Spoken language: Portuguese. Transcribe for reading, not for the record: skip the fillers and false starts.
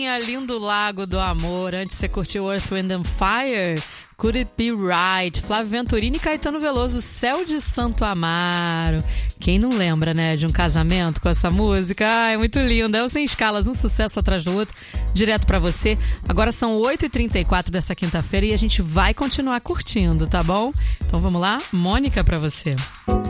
Rainha, lindo lago do amor. Antes você curtiu Earth, Wind and Fire, Could It Be Right, Flávio Venturini e Caetano Veloso, Céu de Santo Amaro. Quem não lembra, né, de um casamento com essa música? É muito lindo. É o Sem Escalas, um sucesso atrás do outro, direto pra você. Agora são 8h34 dessa quinta-feira e a gente vai continuar curtindo, tá bom? Então vamos lá, Mônica pra você.